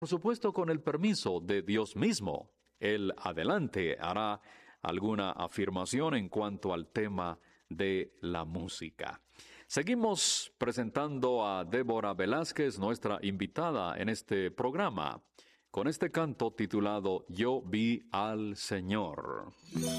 por supuesto con el permiso de Dios mismo. Él adelante hará alguna afirmación en cuanto al tema de la música. Seguimos presentando a Débora Velázquez, nuestra invitada en este programa, con este canto titulado Yo vi al Señor.